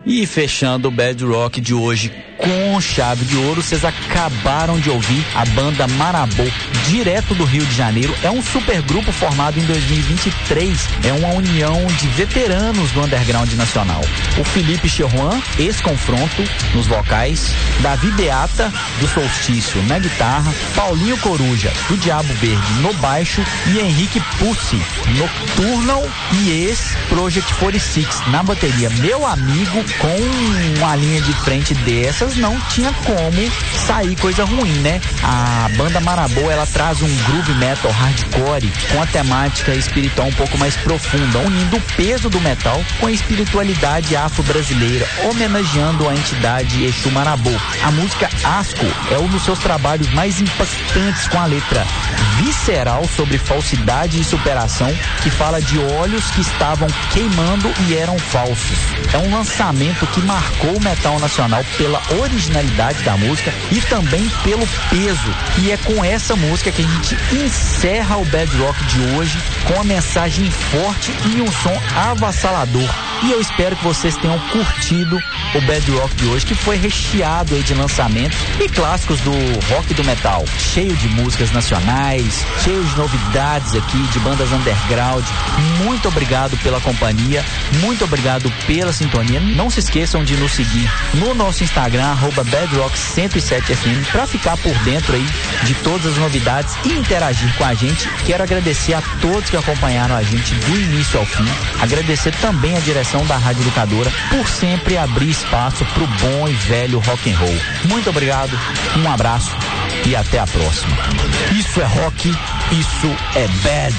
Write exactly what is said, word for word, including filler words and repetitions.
E fechando o Bad Rock de hoje com chave de ouro, vocês acabaram de ouvir a banda Marabô, direto do Rio de Janeiro. É um supergrupo formado em dois mil e vinte e três. É uma união de veteranos do underground nacional. O Felipe Cherruan, ex-confronto, nos vocais. Davi Beata, do Solstício, na guitarra. Paulinho Coruja, do Diabo Verde, no baixo. E Henrique Pucci, Nocturnal e ex-Project quarenta e seis, na bateria. Meu amigo, com uma linha de frente dessas, não tinha como sair coisa ruim, né? A banda Marabô, ela traz um groove metal hardcore com a temática espiritual um pouco mais profunda, unindo o peso do metal com a espiritualidade afro-brasileira, homenageando a entidade Exu Marabô. A música Asco é um dos seus trabalhos mais impactantes, com a letra visceral sobre falsidade e superação, que fala de olhos que estavam queimando e eram falsos. É um lançamento que marcou o metal nacional pela originalidade da música e também pelo peso. E é com essa música que a gente encerra o Bad Rock de hoje, com uma mensagem forte e um som avassalador. E eu espero que vocês tenham curtido o Bad Rock de hoje, que foi recheado aí de lançamentos e clássicos do rock e do metal, cheio de músicas nacionais, cheio de novidades aqui, de bandas underground. Muito obrigado pela companhia, muito obrigado pela sintonia. Não se esqueçam de nos seguir no nosso Instagram, arroba bedrock cento e sete F M, para ficar por dentro aí de todas as novidades e interagir com a gente. Quero agradecer a todos que acompanharam a gente do início ao fim, agradecer também a direção da Rádio Educadora por sempre abrir espaço pro bom e velho rock and roll. Muito obrigado, um abraço e até a próxima. Isso é rock, isso é Bad